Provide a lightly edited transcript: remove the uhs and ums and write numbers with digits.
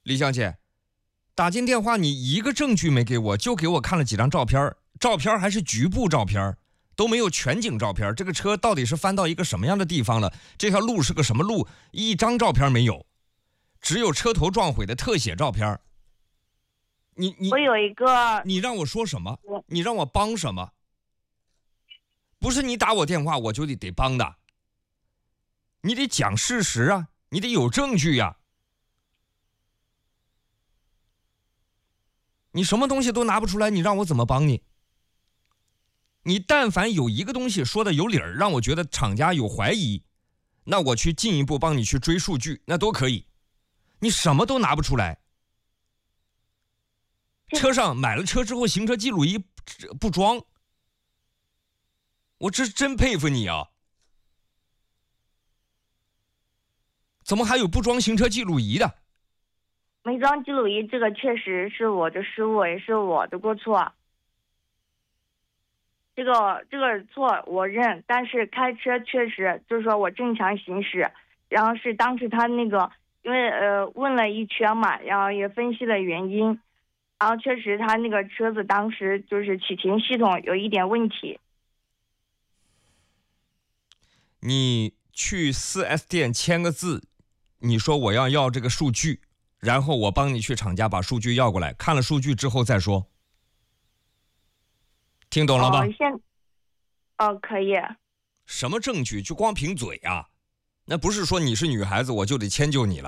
李小姐，打进电话你一个证据没给我，就给我看了几张照片，照片还是局部照片，都没有全景照片。这个车到底是翻到一个什么样的地方了？这条路是个什么路？一张照片没有，只有车头撞毁的特写照片。 我有一个， 你让我说什么？你让我帮什么？不是你打我电话我就得帮的，你得讲事实啊，你得有证据呀。你什么东西都拿不出来，你让我怎么帮你？你但凡有一个东西说的有理儿，让我觉得厂家有怀疑，那我去进一步帮你去追数据，那都可以。你什么都拿不出来。车上买了车之后，行车记录仪不装，我这真佩服你啊！怎么还有不装行车记录仪的？ 没装记录仪，这个确实是我的失误，也是我的过错。这个错我认，但是开车确实就是说我正常行驶，然后是当时他那个因为问了一圈嘛，然后也分析了原因。然后确实他那个车子当时就是启停系统有一点问题。 你去 4S 店签个字，你说我要这个数据，然后我帮你去厂家把数据要过来，看了数据之后再说。听懂了吧？ 可以。 什么证据？就光凭嘴啊？那不是说你是女孩子我就得迁就你了。